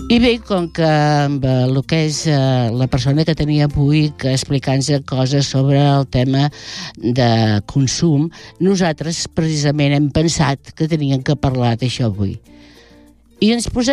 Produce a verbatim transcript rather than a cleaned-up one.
I bé, com que amb el que és eh, la persona que tenia avui que explicant-nos coses sobre el tema de consum, nosaltres precisament hem pensat que teníem que parlar d'això avui. I ens posem